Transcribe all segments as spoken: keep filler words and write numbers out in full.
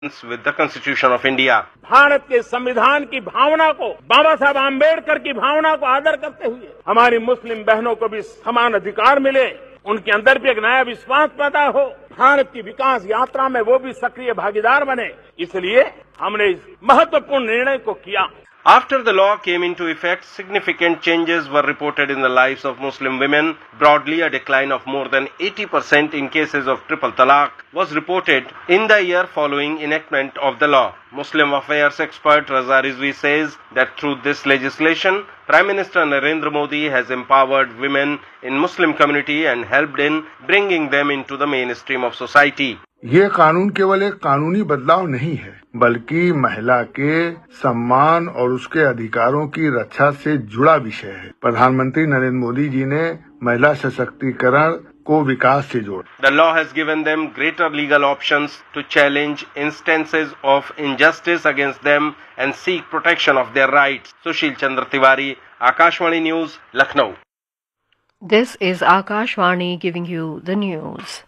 with the Constitution of India. Bharat के संविधान की भावना को, बाबा साहब आम्बेडकर की भावना को आदर करते हुए हमारी मुस्लिम बहनों को भी समान अधिकार मिले, उनके अंदर भी एक नया विश्वास पैदा हो, भारत की विकास यात्रा में वो भी सक्रिय भागीदार बने, इसलिए हमने इस महत्वपूर्ण निर्णय को किया। After the law came into effect, significant changes were reported in the lives of Muslim women. Broadly, a decline of more than eighty percent in cases of triple talaq was reported in the year following enactment of the law. Muslim affairs expert Raza Rizvi says that through this legislation, Prime Minister Narendra Modi has empowered women in Muslim community and helped in bringing them into the mainstream of society. ये कानून केवल एक कानूनी बदलाव नहीं है, बल्कि महिला के सम्मान और उसके अधिकारों की रक्षा से जुड़ा विषय है। प्रधानमंत्री नरेंद्र मोदी जी ने महिला सशक्तिकरण को विकास से जोड़ा। The law has given them greater legal options to challenge instances of injustice against them and seek protection of their rights. Sushil Chandra Tiwari, Akashvani News, Lucknow. This is Akashvani giving you the news.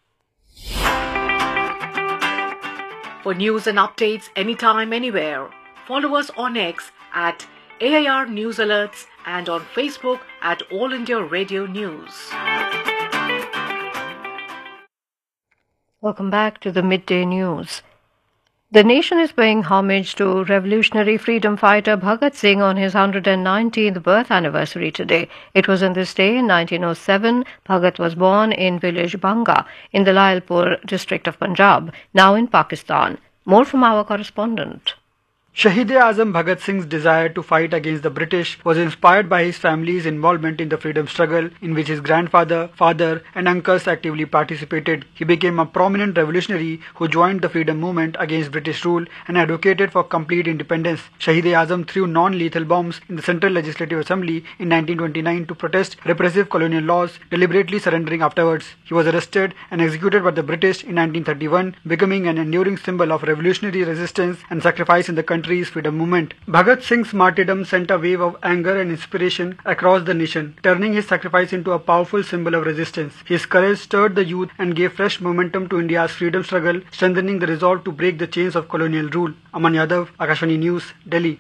For news and updates anytime, anywhere, follow us on X at A I R News Alerts and on Facebook at All India Radio News. Welcome back to the Midday News. The nation is paying homage to revolutionary freedom fighter Bhagat Singh on his one hundred nineteenth birth anniversary today. It was on this day in nineteen oh seven, Bhagat was born in village Banga in the Lailpur district of Punjab, now in Pakistan. More from our correspondent. Shahid-e-Azam Bhagat Singh's desire to fight against the British was inspired by his family's involvement in the freedom struggle, in which his grandfather, father and uncles actively participated. He became a prominent revolutionary who joined the freedom movement against British rule and advocated for complete independence. Shahid-e-Azam threw non-lethal bombs in the Central Legislative Assembly in nineteen twenty-nine to protest repressive colonial laws, deliberately surrendering afterwards. He was arrested and executed by the British in nineteen thirty-one, becoming an enduring symbol of revolutionary resistance and sacrifice in the country. Freedom movement. Bhagat Singh's martyrdom sent a wave of anger and inspiration across the nation, turning his sacrifice into a powerful symbol of resistance. His courage stirred the youth and gave fresh momentum to India's freedom struggle, strengthening the resolve to break the chains of colonial rule. Aman Yadav, Akashvani News, Delhi.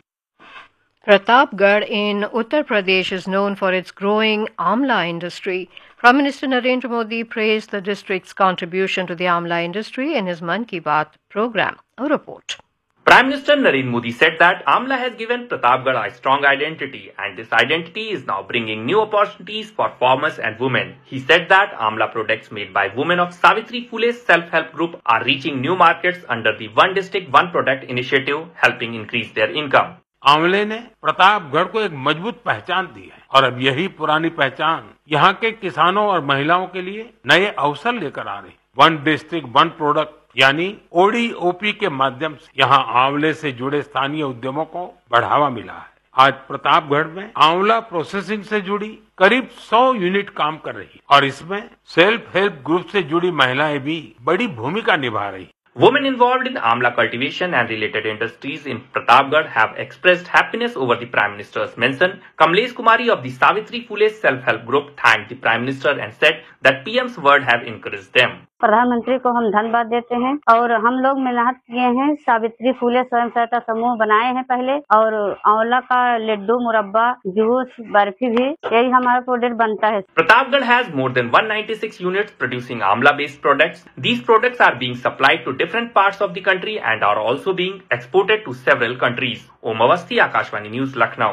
Pratapgarh in Uttar Pradesh is known for its growing amla industry. Prime Minister Narendra Modi praised the district's contribution to the amla industry in his Mann Ki Baat program. A report. Prime Minister Narendra Modi said that Amla has given Pratapgarh a strong identity and this identity is now bringing new opportunities for farmers and women. He said that Amla products made by women of Savitri Phule's self-help group are reaching new markets under the One District One Product initiative, helping increase their income. आंवले ने प्रतापगढ़ को एक मजबूत पहचान दी है और अब यही पुरानी पहचान यहाँ के किसानों और महिलाओं के लिए नए अवसर लेकर आ रही है। वन डिस्ट्रिक्ट वन प्रोडक्ट यानी ओडीओपी के माध्यम से यहाँ आंवले से जुड़े स्थानीय उद्यमों को बढ़ावा मिला है। आज प्रतापगढ़ में आंवला प्रोसेसिंग से जुड़ी करीब सौ यूनिट काम कर रही है और इसमें सेल्फ हेल्प ग्रुप से जुड़ी महिलाएं भी बड़ी भूमिका निभा रही है। Women involved in amla cultivation and related industries in Pratapgarh have expressed happiness over the Prime Minister's mention. Kamlesh Kumari of the Savitri Phule self-help group thanked the Prime Minister and said that P M's word have encouraged them. प्रधानमंत्री को हम धन्यवाद देते हैं और हम लोग मेहनत किए हैं, सावित्री फूले स्वयं सहायता समूह बनाए हैं पहले और आंवला का लड्डू, मुरब्बा, जूस, बर्फी भी यही हमारा प्रोडक्ट बनता है। Pratapgarh has more than one hundred ninety-six units producing amla-based products. These products are being supplied to different parts of the country and are also being exported to several countries. Om Awasthi, Akashvani News, Lucknow.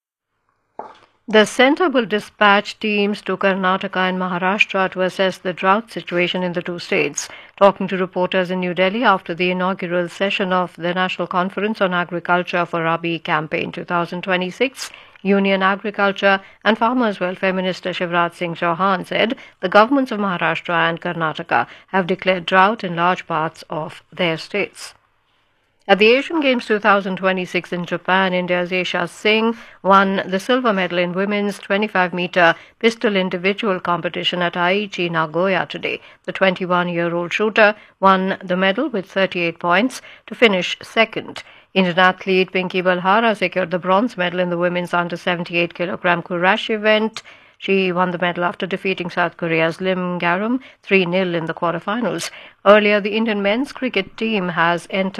The centre will dispatch teams to Karnataka and Maharashtra to assess the drought situation in the two states. Talking to reporters in New Delhi after the inaugural session of the National Conference on Agriculture for Rabi Campaign twenty twenty-six, Union Agriculture and Farmers Welfare Minister Shivraj Singh Chauhan said the governments of Maharashtra and Karnataka have declared drought in large parts of their states. At the Asian Games twenty twenty-six in Japan, India's Aisha Singh won the silver medal in women's twenty-five meter pistol individual competition at Aichi, Nagoya today. The twenty-one-year-old shooter won the medal with thirty-eight points to finish second. Indian athlete Pinky Balhara secured the bronze medal in the women's under seventy-eight kilogram Kurash event. She won the medal after defeating South Korea's Lim Garum three nil in the quarterfinals. Earlier, the Indian men's cricket team has entered